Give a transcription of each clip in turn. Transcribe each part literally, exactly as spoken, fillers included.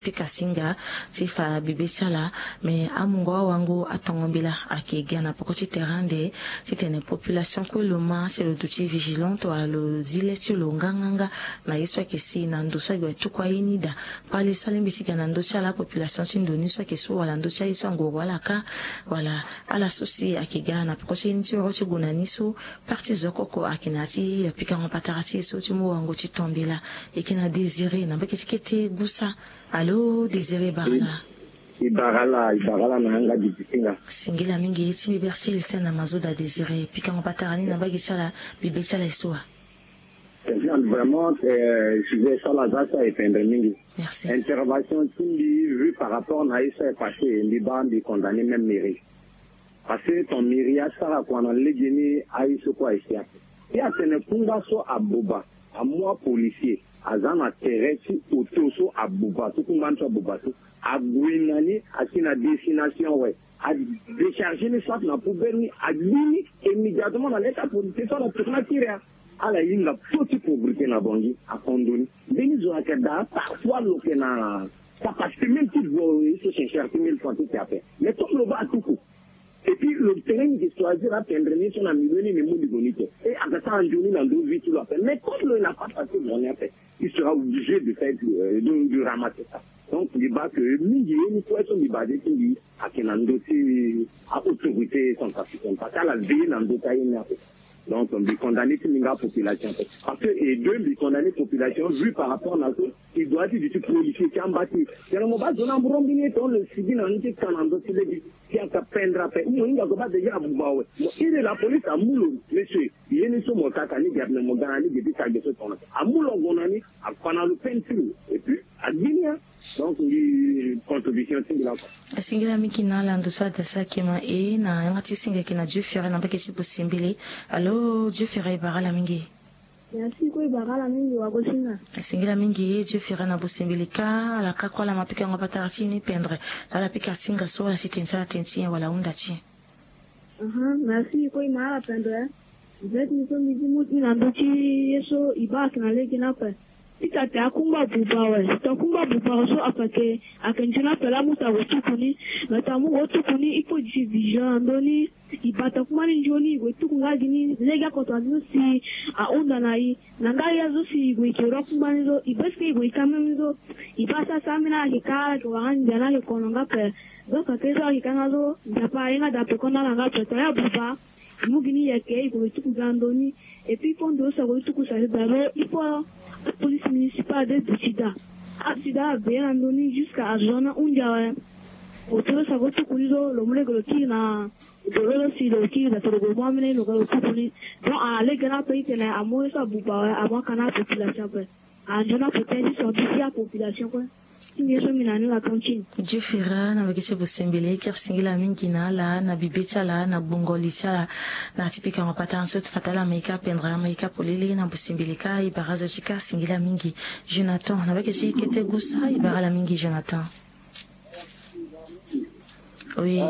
pika singa sifa bibisala mais amungo wangu atongombila akigana pokoti terande c'était population ko loma c'est le touti vigilante wa le zile tu lo nganganga na yeswa kesi na ndosa gwa tukwa inida pale sale mbisika na ndocha la population tindoni swa kesu wala ndocha iswa ngo wala ka wala ala sosi akigana pokoti nti rochi gunanisu parti zokoko akinati pika ngopatarati so tu mo wangu titombila ekina désiré na bakisi kete gusa. Allô, Désiré Barala. Ibarala, Ibarala na hanga dipisinga. Singila mingi iti biberti liste na mazoda Désiré. Pika ngopatarani na bagi sala bibetsala iswa. Vraiment, euh, je vais sur la zasa et peindre mingi. Merci. Intervention tindi vu par rapport à ça est passé, liban de condamner même mairie. Parce que ton mairie a ça quand on l'a gagné à iso quoi ici. Et à ce nekunga so aboba, à moi policier. Azana tereti otoso abubatu kumanto abubatu aguinani akina destination ouais a décharger les sortes na poubelle a lini immédiatement dans l'état politique sur la tournature à la ligne la petite pauvreté na bongi a condoni benizo akada parfois lo que na capacité même tout voler ce chercher mille francs tout à fait mais tout le va tout coup. Et puis le terrain de choisir à peindre sur la million et les bonité. Et à ça, en journée, dans d'autres vies, tout l'a fait. Mais quand il n'a pas passé mon effet, il sera obligé de faire de, de, de ramasser ça. Donc, il va que midi, une fois, son débat de Tindi, à qui n'a doté à autorité, son capitaine. Parce qu'à la vie, n'a doté à une affaire. Donc, on dit condamner la population. Parce que, et deux, il condamner la population, vu par rapport à ça, il doit être du tout policier, qui a bâti. C'est le moment où on a un bon on le civil, on dit qu'on a un dossier, qui a qu'à peindre à faire. Ou on a déjà à Boubaoué. Il est la police à Moulou, monsieur. Il y a une somme au Kakani, il y a une Mogani, il y a des sacs de ce qu'on a. À Moulou, on a mis, à Panalo peinture. Et puis, à Guinée, donc, il contribution, c'est de la Singila miki na la ndosa dasa kema e na ngati singa kina jufira na baki sibu simbili. Allo, jufira Ibarala mingi. Merci ko Ibarala mingi wa gosinga. Singila mingi jufira na busimbili ka ala ka kwa la mapika ngopata chini pendre. La pika singa so la sitensa tensi wala unda chi. Aha, merci ko imara pendre. Zeti nso miji muti na ndochi yeso ibaki na leki na pe. Ita te akumba bubawe, ta kumba bubawe so apake akenjina pela muta wetukuni, na tamu wetukuni ipo jivijandoni, ibata kumani njoni wetukunga gini lega kotwazino si aunda na i, nanga yazo si wekiro kumani zo, ibeske wekame zo, ibasa samina akikara kiwangani jana kikononga pe, zo kakezo akikanga zo, japa inga dape kona nanga pe, toya buba, mugini yake wetukugandoni, et puis pondo sa wetukusari daro, ipo la police municipale de Sida. À Sida a bien donné jusqu'à Zona Undia. Autour de sa voiture, le monde de qui n'a de si le qui n'a pas de gouvernement, mais le gouvernement. Donc, à l'égard pays, il y a un mot de sa bouba, à moi, canal population. À Zona peut-être, sur la population. Jufira na wakisi busembele kir singila mingi na la na bibeta la na bongolicha na tipika ngopata ansot fatala meika pendra meika polili na busembele ka ibarazo chika singila mingi Jonathan na wakisi kete gusa ibara la mingi Jonathan. Oui.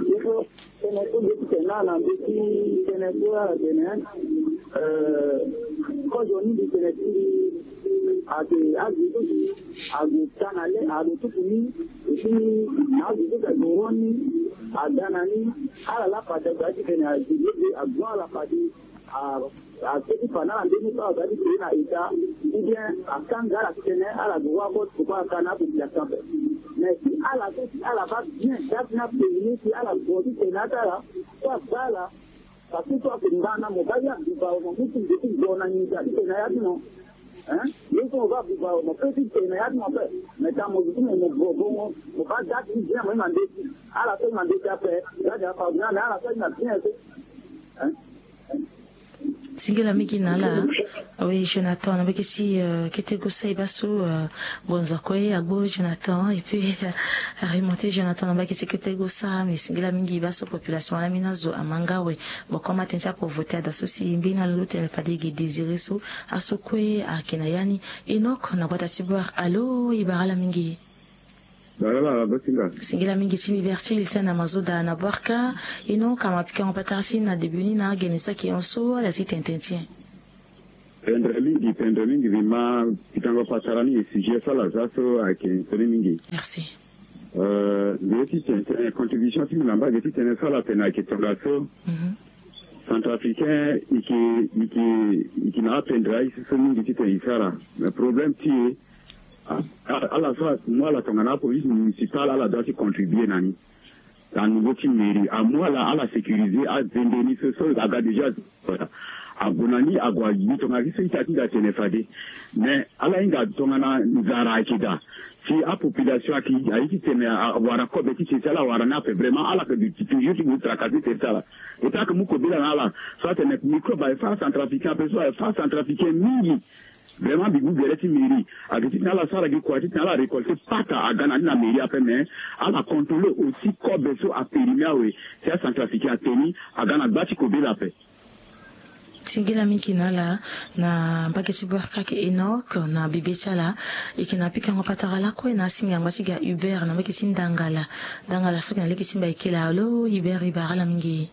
Ade agido agitanale alutukuni isi agido kadoroni adanani ala la pada gadi kena agido agwa la padi a a tedi pana ndeni pa gadi kena ita bien akanga kena ala gwa ko kupa kana bia kambe mais si ala si ala va bien d'abna pays si ala godi kena tala kwa bala parce que toi ndana mobaya ba mo mutu ndeti gona ni jadi kena ya no. Hein? Nous on va pouvoir mon petit ténéade mon père mais dans mon mon bon bon on va date bien même en défi à la fin en défi après là j'ai pas bien à la fin on a bien hein Singila miki nala oui Jonathan na baki si kete gosa ibaso bonza koe agbo Jonathan et puis remonter Jonathan na baki si kete gosa mais singila mingi ibaso population la minazo amangawe bokoma tensa pour voter da sosi mbina lote ne pas digi désirer so asokwe akina yani Enoch na bata tiboire allo Ibarala mingi. Barala basinga. Singila mingi timi berti lisa na mazoda na barka ino kama pika ngopata na debuni na genesa ki onso la site intentien. pendre mingi pendre mingi vima kitanga pasarani sujet sala zaso ake toni mingi. Merci. Euh, geti tene contribution ti namba geti tene sala tena ke tongaso. Mhm. Centrafricain iki iki iki na pendra isi so mingi ti tene isara. Le problème ti à la fois moi la tongana police municipale à la doit contribuer nani. La nouveau qui mairie à moi là à la sécuriser à vendeni ce sol aga déjà à bonani à guayi tonga qui c'est tati da tenefade mais à la inga tongana nzara kida si a population qui a ici tene à wara ko beti c'est ça la wara na fait vraiment à la que du toujours qui vous tracasser c'est ça là et tant que muko bila na la soit tene micro ba fa centrafricain personne fa centrafricain mingi vraiment bi vous verrez mairie avec na la sala qui quoi na la récolter pata à Ghana na mairie après mais à la contrôler aussi ko beso à périmia oui c'est centrafricain teni à Ghana bati ko bila fait singila mingi nala na mpake chibuaka ke Enoch na bibechala ikina pika ngopatara lako na singa ngwatiga Uber na mpake sindangala dangala soki na leki simba ikela alo Uber ibarala mingi.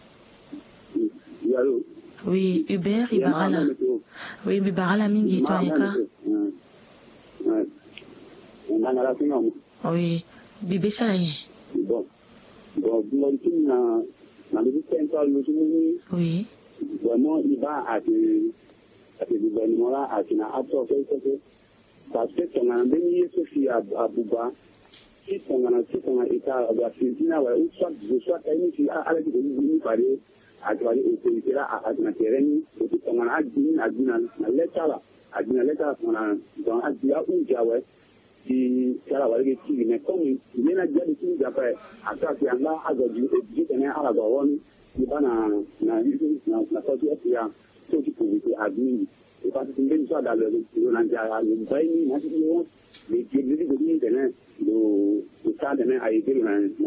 Oui, Uber ibarala. Oui, ibarala mingi to ayeka. Oui, bibechala ye. Bon. Bon, na na oui. Vraiment, il va à ce, à ce gouvernement-là, à ce absorber parce que son ennemi est à à Bouba, si son si son état à la Philippine, ou soit je sois qui a à la Philippine parler à travailler au pays là à la terrain, et puis son a dit à dire à l'état là, à dire à l'état on a dans à dire où Jawa qui ça va aller qui mais comme il y a déjà des choses après à ça qui en là à dire et tenir à la bonne ni bana na na na sauti ya sauti publique admin et parce que une fois dans le l'andia le baini na dit les débuts de l'internet le le cas de a été na na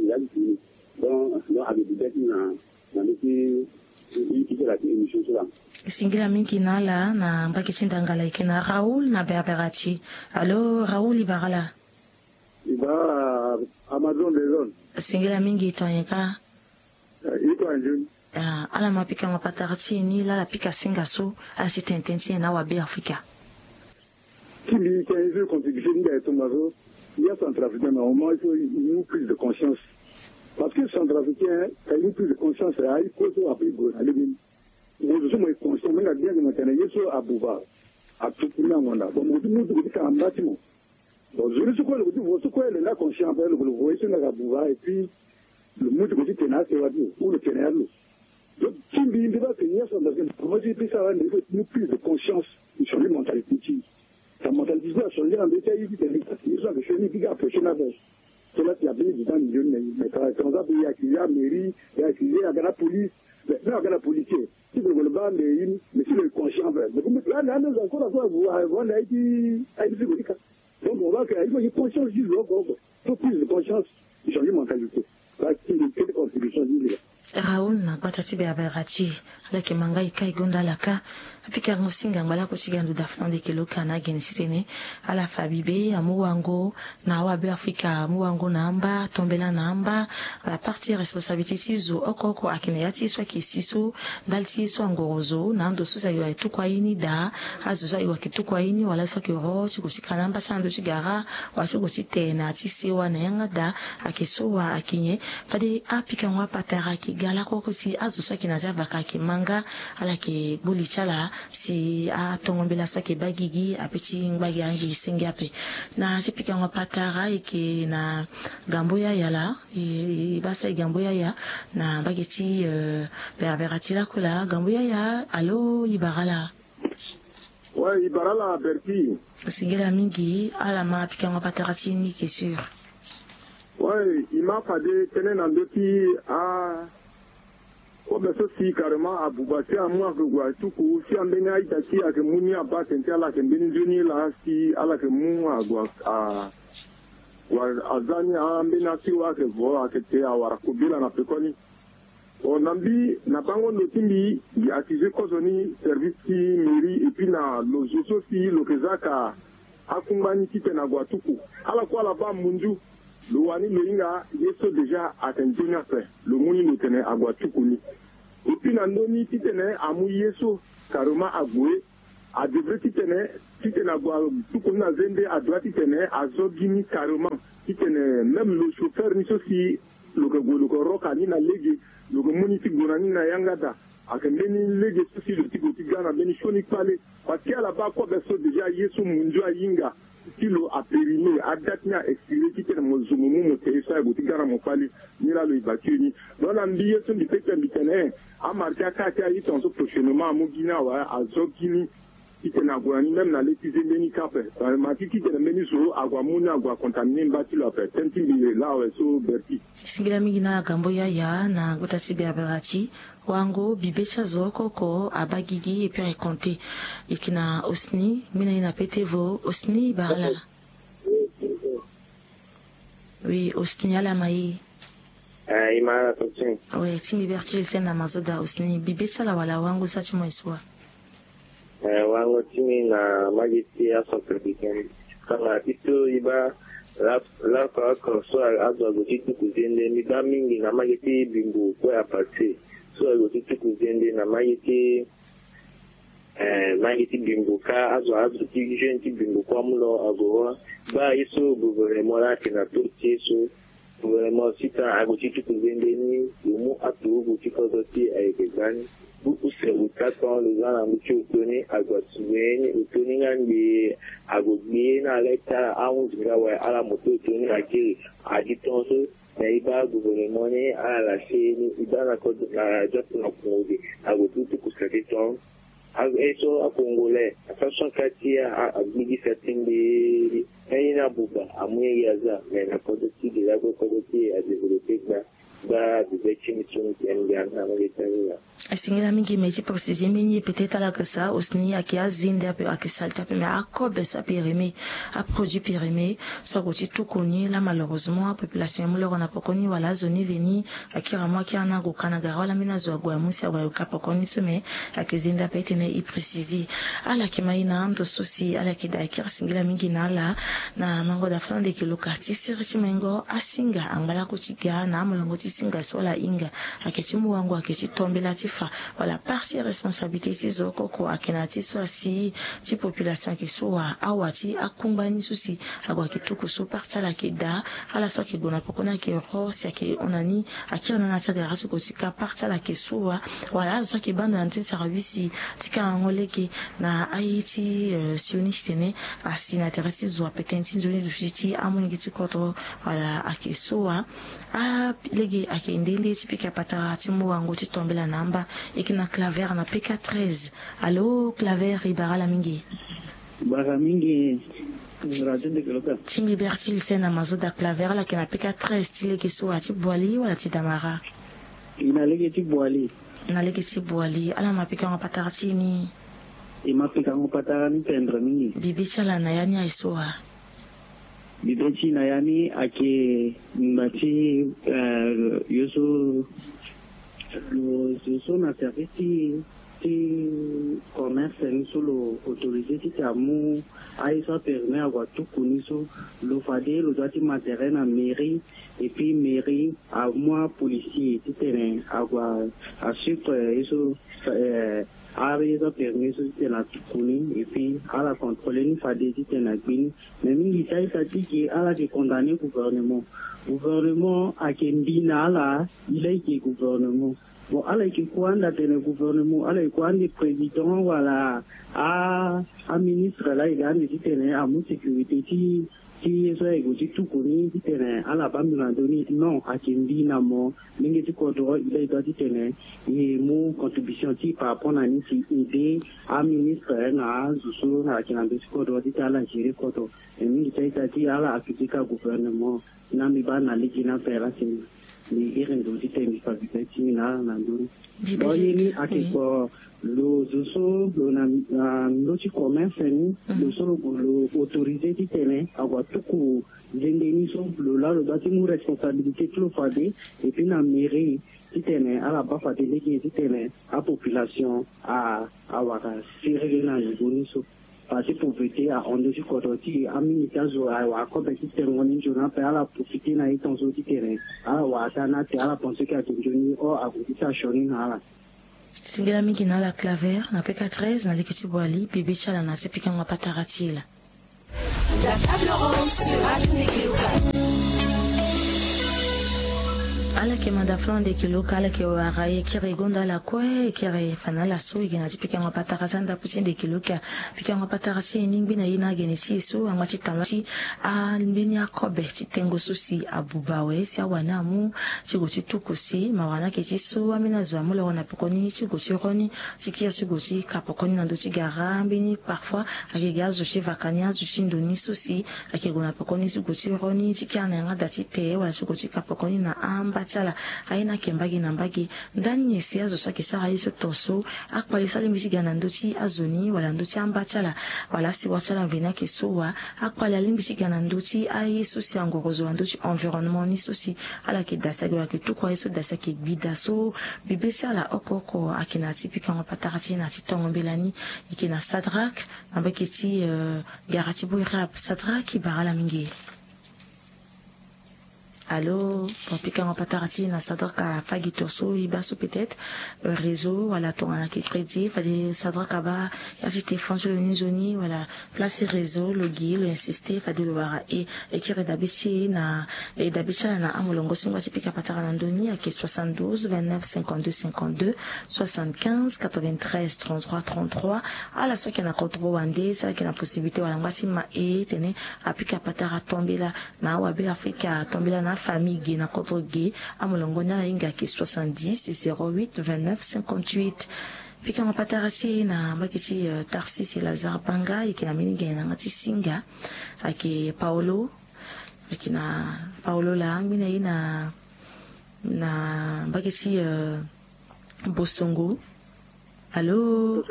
donc donc avec des bêtises na na qui qui la émission sur là singila mingi nala na mpaki chindangala ikena Raoul na Berberachi. Allo Raoul ibarala iba Amazon de zone singila mingi tonyeka ito anjuni ah ala mapika mapatara ni la la pika singa so ala sitentensi na wa be Afrika qui quinze contribution de Tomazo il y a Centrafricain au moins il faut une prise de conscience parce que Centrafricain a une prise de conscience à il faut so après go aller bien nous sommes conscients mais la bien de maintenant yeso abuba à tout le monde bon nous nous dit qu'en bâtiment bon je ne sais quoi le vous ce quoi là conscient après le voyez sur la abuba et puis le monde que tu n'as pas dit ou le ténèbre donc si il ne va tenir ça parce que moi j'ai pris ça il faut une prise de conscience sur les mentalités sa mentalité a changé en détail il dit que c'est ça que je dis que prochaine avec cela qui a bien du temps million mais quand ça il y a accusé à mairie il y a accusé à la police mais à la police si vous le bas mais mais si le conscient donc là là nous encore avoir voir là il dit donc on va qu'il faut une conscience du faut plus de conscience sur les mentalités. Raoul na kwata tibe aberachi ala ke mangai kai gonda laka apika ngosinga ngala ko chigandu dafna de keloka na genisitene ala fabibe amuwango na wa be Afrika amuwango namba tombela namba la partie responsabilité tizo okoko akine yati swa kisiso dalti swa ngorozo na ndo susa yo etu kwa ini da azuza yo kitu kwa ini wala swa ke ro chikusika namba sando chigara wa chiko chitena tisiwa na yanga da akisowa akinye fade apika ngwa patara ki gala koko si azusa kinaja baka ki manga ala ke bulichala si a tongombela sa ke bagigi apichi ngbagi angi singape na sipika ngwa patara iki na gamboya yala i basa gamboya ya na bageti uh, berberati la kula gamboya ya alo ibarala ouais ibarala berti singela mingi ala ma pika ngwa patara tini ki sur ouais il m'a fallu tenir dans deux qui a comme ça si carrément à Boubassi à moi que quoi tout coup si on vient ici à que muni à bas tenter là que venu juni là si à la que mou à quoi à quoi à zani à mbena si wa que voit que te à wara kubila na pekoni on ambi na bango notimbi il accusé kozoni service qui mairie et puis na lojoso si le kezaka akumbani qui te na quoi tout coup à la quoi là-bas munju le wani loinga yeso déjà atteint après le muni le tenait à Guatukuni et puis na ndoni ti tenait à mu yeso carrément à Goué a devrait titene titene agwa tout comme na zende a droit titene a zogini carrément titene même le chauffeur ni sosi le go le go roka ni na lege le go muniti gonani na yangada akembeni lege sosi le tigo tigana beni shoni pale parce que là-bas quoi beso déjà yesu munjo yinga kilo a périmé a datnya expiré titene mo zumumu mo teisa go tigana mo pale ni la lo ibakini dans l'ambiance son du peuple bitene a marqué à quatre aïe ton prochainement à Mogina wa a zogini titene agwa ni même na letize meni kape ma titene meni so agwa muna agwa contaminé mbati lo ape tentimbi la wa so berti singira mingina gambo ya ya na gotati be abarachi wango bibecha zoko ko abagigi et puis raconter ikina osni mina ina petevo osni barla oui osni ala mai eh ima totin oui timi bertil sena mazoda osni bibecha la wala wango sachi moiswa eh wango timi na magiti aso president kama itu iba la la kwa kwa so azo go titu kuzende mi ba mingi na magiti bimbu kwa apate so go titu kuzende na magiti eh magiti bimbu ka azo azo ti gente bimbu kwa mulo ago ba iso gouvernement la kina tuti so gouvernement sita ago titu kuzende ni umu atu go tiko doti aigani beaucoup se utata le gens la mucho toni agwatsuweni utoni ngandi agogbi na leta aunjira wa ala moto toni akiri aditonso na iba gouvernement ni ala la cheni iba na ko na jopo na kodi agotutu kusakiton eso a congolais façon katia agbigi setindi ina buba amuye yaza na ko de ti de la ko de ti a développer ba ba de chimichuni tenda na malitania Singira mingi meji préciser mini peut-être la que ça osni akia zinde ape akisalta pe mais akobe so périmé a produit périmé so goti tout connu là malheureusement la population mo lero na pokoni wala zone veni akira mo akia na go kana garola mina zo agwa musi agwa kapokoni some akizinde ape tene i préciser ala kimaina ndo sosi ala kida akira singira mingi na la na mango da flan de kilo kati siriti mengo asinga angala kuchiga na mulongo tisinga sola inga akechimu wangu akechitombela tifa voilà partie responsabilité tizoko ko akenati so si ti population ki so awati akumbani susi agwa kituku so partie la kida ala so ki gona pokona ki rose ki onani akira na tsa gara so ko sika partie la ki so voilà so ki bando anti service tika ngoleki na Haïti sioniste ne asina terasi zo petenti nzoni dushiti amongi tikoto voilà akisoa a legi akindende tipika pata timu wangu titombela namba ikina claver na P K treize. Allo claver ibara mingi bara mingi radio de Keloka Timi Bertil sena mazoda claver la kina P K treize tile kiso ati boali wala ti damara ina legi ti boali na legi ti boali ala mapika ngapata tini ima pika ngapata ni tendre mingi bibicha la nayani aisoa bibichi nayani ake mbati uh, yoso lo yoso na service ti commerce ni solo autorisé ti tamu ai so permet avoir tout connu so lo fade lo doit matériel na mairie et puis mairie à moi policier ti tene avoir à suivre eso euh ari so permet so ti na tukuni et puis à la contrôler ni fade ti tene gbini mais mingi sai sa ti ki ala ke condamner gouvernement gouvernement a ke mbina ala il est que gouvernement bon ala ki kwanda tene gouvernement ala kwanda président wala a a ministre la il a dit tene a mu sécurité ti ti so ego ti tout koni ti tene ala bambi na doni non a kimbi na mo mingi ti kodro il a dit tene et mu contribution ti par rapport à ni si aider a ministre na zusu na kina ti kodro ti ala gérer kodo et mingi ta ti ala akika gouvernement na mi ba na likina pera sin ni irin do ti tene pa ti na na doni boye ni akiko lo zuso lo na lo ti commerce ni lo solo lo autorisé ti tene agwa tuku zendeni so lo la lo dati mu responsabilité tout fade et puis na mairie ti tene ala ba fade leki ti tene a population a a waka sirele na joni so parce que pauvreté a on de kodoti ami tazo a wa ko be ti tene woni jona pe ala profiter na iton so ti tene ala wa ta na ti ala penser que a joni o a ko ti ta shoni na ala Singela mingi na la claver na P K treize na Lekiti Boali bibi chala na sepika ngapata ratila. La table ronde sur Radio Nekiluka. Ala ke manda flan de kiluka ala ke waraye kire gonda la kwe kire fana la so igena tipika ngapata kasanda pusin de kiluka pika ngapata kasi ningbi na ina genesi so angwachi tamchi a mbini akobe titengo susi abubawe sia wana mu chiguchi tukusi mawana ke so amina zo amula wana pokoni chiguchi roni chikia chiguchi kapokoni na ndochi gara mbini parfois akega zo chivakania zo chindoni susi akegona pokoni chiguchi roni chikia na ngada tite wa chiguchi kapokoni na amba chala haina kembagi nambagi ndani yesi azo saki sara iso toso akwali sali misiga na ndochi azoni wala ndochi amba chala wala si watala vina kesowa akwali alimbisiga na ndochi ai susi angorozo ndochi environnement ni susi ala ke dasagi wa ke tukwa iso dasaki bida so bibesi ala okoko akina tipika ngapatarachi na titongo belani ikina Sadrak nambaki ti uh, garati boy rap Sadrak ibarala mingi. Allô, pour piquer en patarati, na sadrak à fagi torso, ibasso peut-être, réseau, voilà, ton a qui crédit, fallait sadrak à bas, y a j'étais franchi le nizoni, voilà, placer réseau, le guide, le insister, fallait le voir, et, et qui redabissi, na, et dabissi, na, amolongo, si moi, piquer à pataranandoni, à qui soixante-douze, vingt-neuf, cinquante-deux, cinquante-deux, soixante-quinze, quatre-vingt-treize, trente-trois, trente-trois, à la soirée, qui n'a contrôle wandé, c'est là qu'il y a possibilité, voilà, moi, si ma, et, tenez, à piquer à patara tomber là, na, wabe, Afrika, tomber là, na, famille gay na contre gay amolongo na inga ki soixante-dix zéro huit vingt-neuf cinquante-huit puis quand on patarasi na makisi uh, Tarsis et Lazare Banga et qui na mini gay na ngati singa aki Paulo aki na Paulo la mina ina na makisi uh, Bosongo. Allô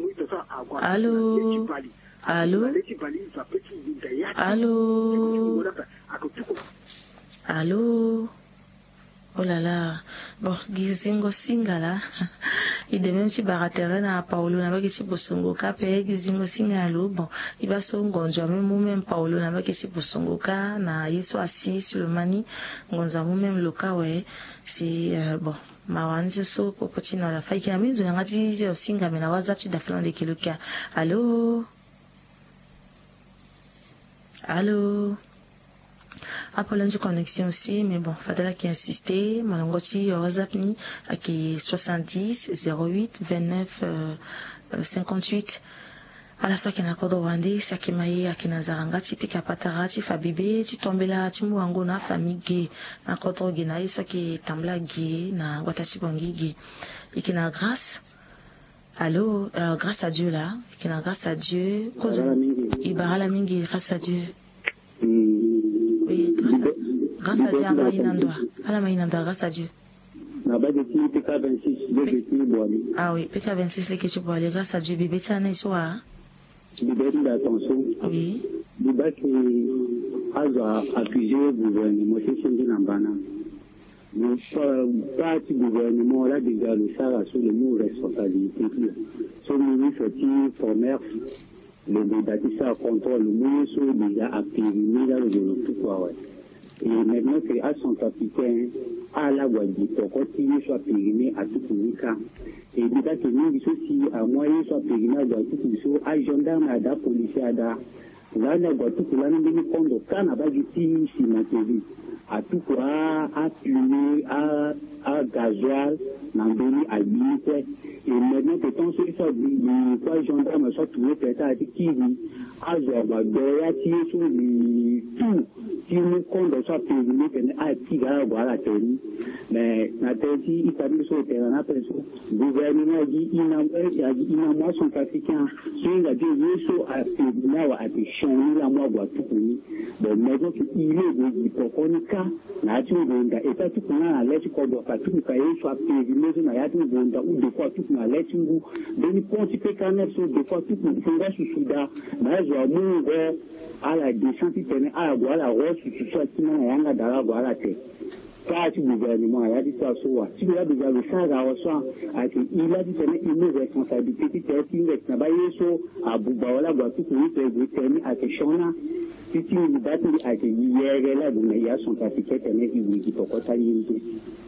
allô allô allô allô oh là là bon gizingo singala ide même si baratere na Paulo na baki si Bosongo ka pe gizingo singalo bon iba so ngonjo même même Paulo na baki si Bosongo ka na Yesu assis sur le mani ngonzo même loka we si euh, bon mawanzi so popoti na la faiki na mizo ngati je singa me na WhatsApp ti da flan de kiloka. Allô allô Apolline de connexion aussi, mais bon, fadala qui insistait, malangoti WhatsApp ni, qui soixante-dix zéro huit vingt-neuf cinquante-huit. À la soirée qui n'a pas de Rwandais, c'est qui maïe, qui n'a zaranga, ti pika patara, ti fabibé, ti tombela, ti mouango na famille gay, na contre gay, na iso qui tambla gay, na watati bongi gay. Et qui n'a grâce, allô, euh, grâce à Dieu là, qui n'a grâce à Dieu, cause, ibarala mingi, grâce à Dieu. Oui, grâce à, grâce à Dieu, à Maïnandoa. À la Maïnandoa, grâce à Dieu. Ah oui, P K vingt-six, les questions pour aller, grâce à Dieu, bébé, tu as un soir. Oui. Bébé qui a accusé le gouvernement, c'est ce que Nambana. Le parti gouvernement, là, déjà, le Sahara, sur le mot responsabilité. Son ministre qui commerce. Le Bédatissa contrôle le mot sur déjà activé dans le tout quoi. Et maintenant c'est à son capitaine à la Guadeloupe pour continuer soit périmé à tout le cas. Et déjà que nous aussi à moyen soit périmé à Guadeloupe, à gendarme à la policier à la là la Guadeloupe là nous nous compte quand on va du petit cimenterie à tout quoi à pluie à à gasoil n'andoni à limite et maintenant que ton sur ça du quoi gendarme soit trouvé peut-être à qui à joie doya ti sur le tout qui nous compte soit périmé que à qui va voilà tenu mais na tête il parle sur le terrain après ça gouvernement dit il n'a il n'a moi son africain sur la Dieu Yesu a périmé à des champs là moi voit tout bon maintenant il est dit pour qu'on cas na tu bonda et ça tout na lettre ko do ka tout ka Yesu a périmé na ya tu bonda ou de fois tout na lettre ngu de ponti pe canal sur de fois tout funga sous souda na zo mungo à la descente tenait à la la roche sur soit na yanga dala voilà te pas du gouvernement il a dit ça soit si il a déjà le sang à reçoit il a dit tenait une responsabilité qui était une na ba Yesu abuba wala ba tout ni te tenir à te chona si tu me battes à te hier là donc il y a son capitaine tenait qui qui pourquoi ça y est.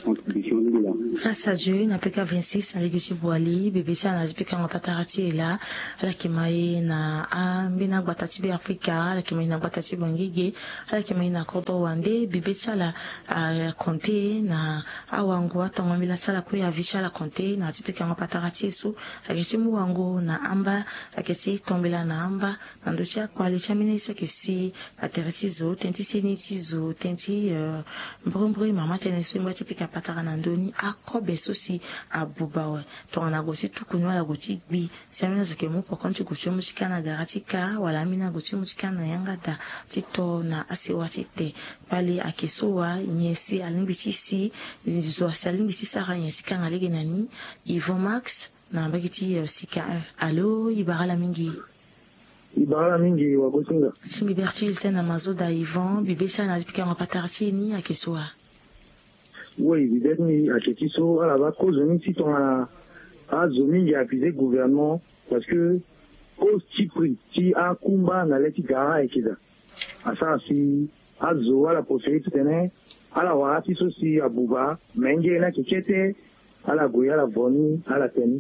contribution là. Grâce à Dieu, na peka vingt-six na legi chibwali, bebisa na zipika ngapatarati ela, ala kimae na ambina gbatati bi Afrika, ala kimae na gbatati bangige, ala kimae na kodo wande, bebisa la konte na awangu atongo mila sala kuya visha la konte na zipika ngapatarati esu, akesi muwangu na amba, akesi tombela na amba, na ndocha kwa licha mineso kesi na teresi zo, tenti seniti zo, tenti mbrumbru mama tenesu mwati pika patara na ndoni, akobe sosi abubawe tona gosi tukunwa la goti bi semena zoke mu pokonti gochi musika na garatika wala mina gochi musika na yangada tito na asiwati te pali akesoa nyesi alimbiti si zo asalimbiti sara nyesi kanga lege nani Yvon Max na bagiti sika allo ibarala mingi ibarala mingi wagosinga Chimbi Bertil sena mazoda Yvon bibesa na zipika ngapatarati ni akesoa. Oui, évidemment, à Kétiso, à la base, cause de si on a, a zomi, a accusé le gouvernement, parce que, au Tipri, si a Kumba, n'a l'éti gara et Kida. À ça, si, a Zo, à la possibilité, tenait, à la Warati, aussi, à Bouba, Mengue, na Kikete, à la Goya, à la Voni, à la Teni.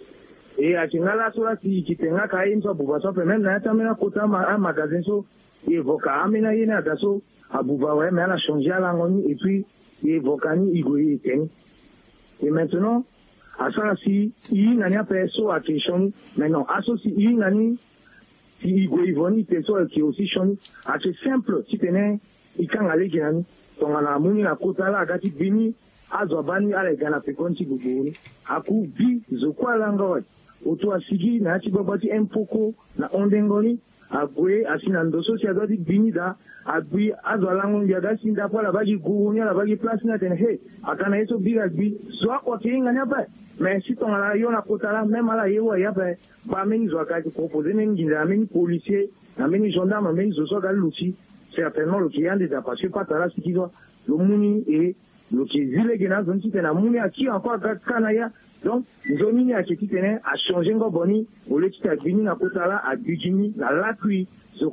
Et à Kinala, soit si, qui tenga Kaïm, soit Bouba, soit même, n'a pas mis Kota, un magasin, so, et Voka, Amena, Yena, Dasso, à Bouba, ouais, mais elle a changé à l'angoni, et puis, et Vokani Igoyi Eten. Et maintenant, à ça, si il n'y a pas so à question, maintenant, à ça, si il n'y a si Igoyi Voni, perso qui est aussi choni, à c'est simple, si tenais, il can aller gagner, donc on a mouni la kota là, gati bini, à Zobani, à la gana pekonti Gougoni, à coup, bi, zokwa langoy, autour à Sigi, na Tibobati Mpoko, na Ondengoni, à Goué, à Sinandoso, si à Dodi Bini da, agbi azalangu ndiaga sinda kwa la bagi guunya la bagi place na ten he akana eso biga bi so kwa kinga nya ba mais si ton la yo na kotala même ala yewa ya ba ba meni zo ka ti proposer meni nginda meni policier na meni gendarme meni zo so ga luci certainement le client des parce que pas tala si kizo le muni et le qui zile gena zon ti na muni aki encore ga kana ya donc zoni a qui tene a changer ngo boni au lieu de bini na kotala a bijini na l'accueil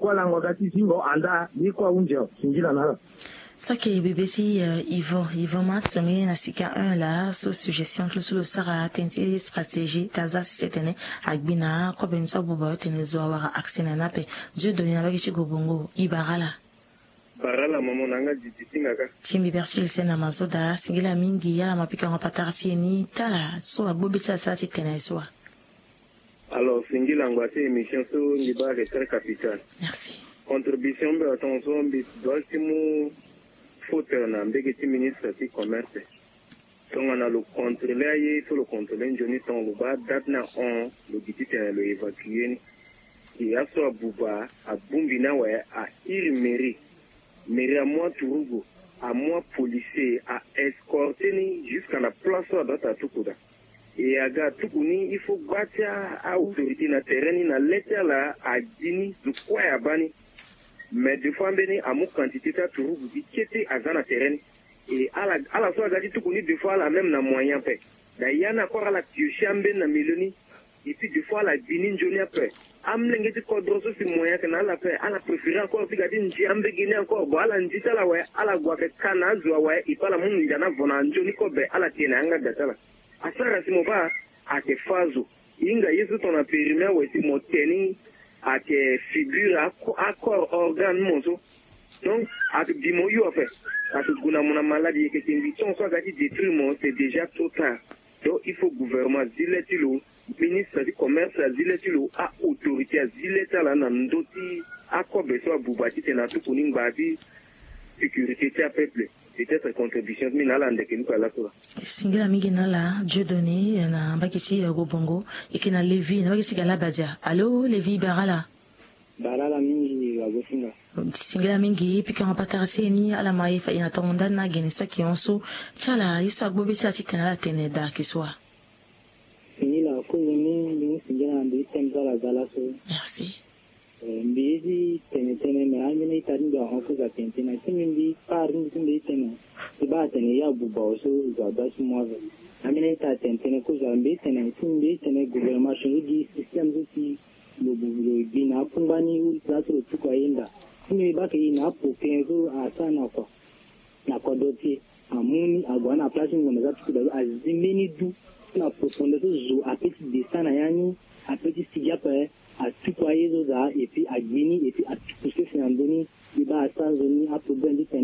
Sake B B C Yvon Yvon Max mais na sika un là sous suggestion que le sera tenti stratégie taza setene agbina ko benso buba tenezo wara aksena nape Dieu donne na baki chigobongo ibarala barala mama nanga jitinga ka Chimbi Bertil sena mazoda singila mingi yala mapika ngapatarati ni tala so abobita sa tenezo. Alors, Singi l'angoissé émission sur l'Iba est très capitale. Merci. Contribution de attention de dossier faute na mbeki ministre du commerce. Donc on a le contrôle là sur le contrôle ingénieur ton le bas date na on le petit le évacuer et à soit Bouba à Bumbina ouais à Irimeri mairie à moi Tourugo à moi policier à escorter jusqu'à la place de Tatukuda. Et aga tukuni il faut battre à autorité na terrain na lettre là à dini du quoi ya bani mais de fois beni à mon quantité ta turu qui était à na terrain et à la à la fois gadi tukuni de fois la même na moyen paix da yana encore à la chambe na miloni et puis de fois la dini joni après amlenge ti kodro so si moyen que na la paix à la préférer encore si gadi njambe gine encore bo ala njita la ouais à la gwa ke kana zo ouais et pas la mun njana vona njoni ko be ala tiena anga datala asara simoba ate fazo inga yesu ton périmé weti moteni ate figure accord organe mozo donc ate dimoyo en fait ate guna mona maladie que t'inviton soit gati détruire mon c'est déjà trop tard donc il faut gouvernement ziletilo ministre du commerce ziletilo a autorité ziletala na ndoti accord beso bubati tena tout kuning babi sécurité ta peuple peut-être contribution mais nala ndeke nuka la tola singila mingi nala Dieu donné na bakichi go bongo ikina Levi na bakichi gala badia allo Levi barala barala mingi wa gosinga singila mingi pika ngapatarati ni ala maifa ina tonda na geni so kionso chala iso agbobi sa titana la teneda kiswa singila ko ni ni singila ndi temza la gala so merci mbizi tene tene me amina itani da honko za tene tene mbi parin mbi tene iba tene ya buba so za da su mo amina ita tene tene ko za mbi tene mbi tene gouvernement di système aussi le bubulo bina kumbani za so tukwa inda mbi ba ke ina po kenzo asana ko na kodoti amuni agwana place ngomeza tukudalo azimeni du na profondeur zo apeti desana yani apeti sigiapa atukwa yezo za et puis agini et puis atukusse finandoni iba asanzoni apodandi